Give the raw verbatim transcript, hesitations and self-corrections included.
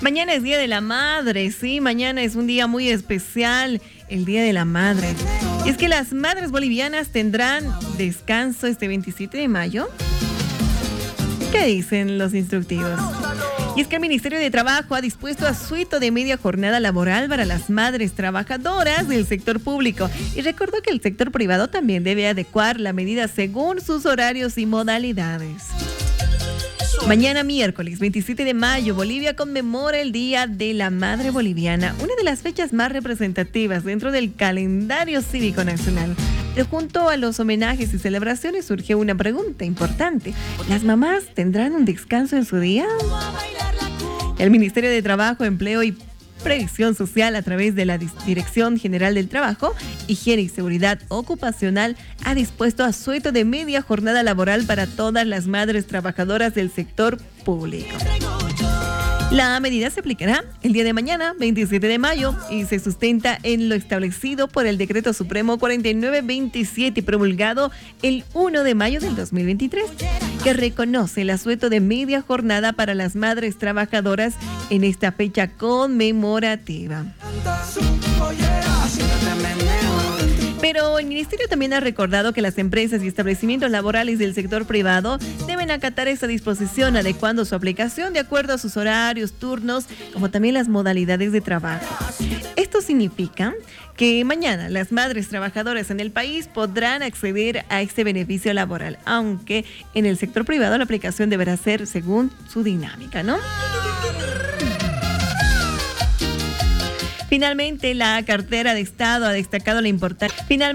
Mañana es Día de la Madre, sí, mañana es un día muy especial, el Día de la Madre. Y es que las madres bolivianas tendrán descanso este veintisiete de mayo. ¿Qué dicen los instructivos? Y es que el Ministerio de Trabajo ha dispuesto asueto de media jornada laboral para las madres trabajadoras del sector público. Y recordó que el sector privado también debe adecuar la medida según sus horarios y modalidades. Mañana miércoles veintisiete de mayo, Bolivia conmemora el Día de la Madre Boliviana, una de las fechas más representativas dentro del calendario cívico nacional. Pero junto a los homenajes y celebraciones surge una pregunta importante. ¿Las mamás tendrán un descanso en su día? El Ministerio de Trabajo, Empleo y Previsión Social, a través de la Dirección General del Trabajo, Higiene y Seguridad Ocupacional, ha dispuesto asueto de media jornada laboral para todas las madres trabajadoras del sector público. La medida se aplicará el día de mañana, veintisiete de mayo, y se sustenta en lo establecido por el Decreto Supremo cuarenta y nueve veintisiete, promulgado el primero de mayo del dos mil veintitrés, que reconoce el asueto de media jornada para las madres trabajadoras en esta fecha conmemorativa. Pero el Ministerio también ha recordado que las empresas y establecimientos laborales del sector privado deben acatar esta disposición, adecuando su aplicación de acuerdo a sus horarios, turnos, como también las modalidades de trabajo. Esto significa que mañana las madres trabajadoras en el país podrán acceder a este beneficio laboral, aunque en el sector privado la aplicación deberá ser según su dinámica, ¿no? Finalmente, la cartera de Estado ha destacado la importancia. Finalmente,